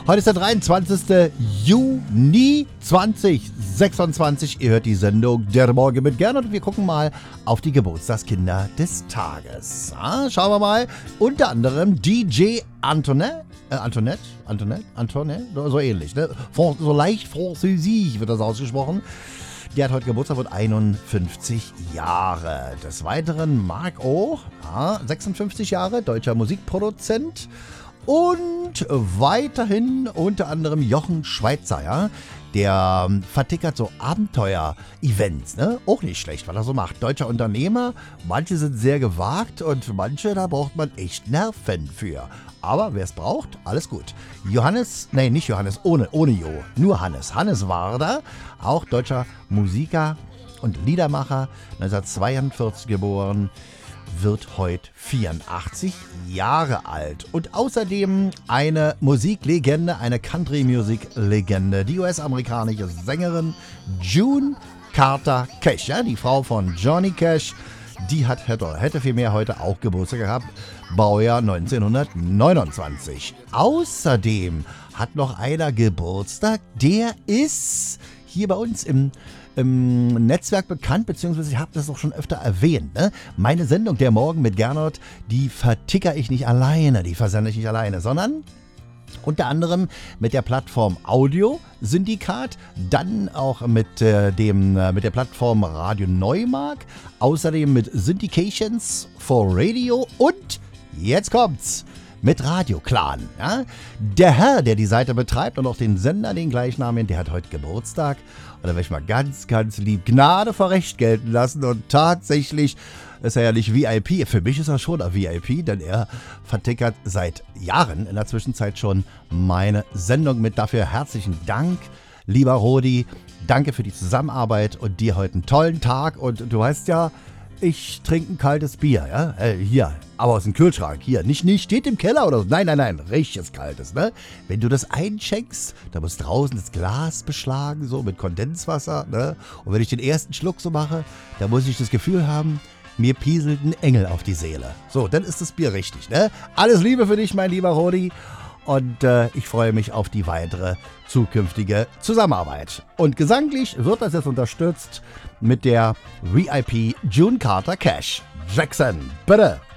Heute ist der 23. Juni 2026. Ihr hört die Sendung Der Morgen mit Gernot und wir gucken mal auf die Geburtstagskinder des Tages. Schauen wir mal. Unter anderem DJ Antoinette, so ähnlich. Ne? So leicht französisch wird das ausgesprochen. Die hat heute Geburtstag, wird 51 Jahre. Des Weiteren Marc O., 56 Jahre, deutscher Musikproduzent. Und weiterhin unter anderem Jochen Schweizer, ja? Der vertickert so Abenteuer-Events, ne? Auch nicht schlecht, was er so macht. Deutscher Unternehmer, manche sind sehr gewagt und manche, da braucht man echt Nerven für. Aber wer es braucht, alles gut. Nicht Johannes, ohne Jo, nur Hannes. Hannes Wader, auch deutscher Musiker und Liedermacher, 1942 geboren, wird heute 84 Jahre alt. Und außerdem eine Musiklegende, eine Country-Music-Legende, die US-amerikanische Sängerin June Carter Cash, ja, die Frau von Johnny Cash, die hätte vielmehr heute auch Geburtstag gehabt, Baujahr 1929. Außerdem hat noch einer Geburtstag, der ist hier bei uns im Netzwerk bekannt, beziehungsweise ich habe das auch schon öfter erwähnt. Ne? Meine Sendung Der Morgen mit Gernot, die verticker ich nicht alleine, die versende ich nicht alleine, sondern unter anderem mit der Plattform Audio Syndikat, dann auch mit der Plattform Radio Neumark, außerdem mit Syndications for Radio und jetzt kommt's mit Radio Clan. Ja? Der Herr, der die Seite betreibt und auch den Sender, den gleichnamigen, der hat heute Geburtstag. Und da werde ich mal ganz, ganz lieb Gnade vor Recht gelten lassen. Und tatsächlich ist er ja nicht VIP. Für mich ist er schon ein VIP, denn er vertickert seit Jahren in der Zwischenzeit schon meine Sendung mit. Dafür herzlichen Dank, lieber Rodi. Danke für die Zusammenarbeit und dir heute einen tollen Tag. Und du weißt ja, ich trinke ein kaltes Bier, ja? Hier, aber aus dem Kühlschrank. Hier, nicht steht im Keller oder so. Nein, richtiges kaltes, ne? Wenn du das einschenkst, da muss draußen das Glas beschlagen, so mit Kondenswasser, ne? Und wenn ich den ersten Schluck so mache, da muss ich das Gefühl haben, mir pieselt ein Engel auf die Seele. So, dann ist das Bier richtig, ne? Alles Liebe für dich, mein lieber Rodi. Und ich freue mich auf die weitere zukünftige Zusammenarbeit. Und gesanglich wird das jetzt unterstützt mit der VIP June Carter Cash. Jackson, bitte.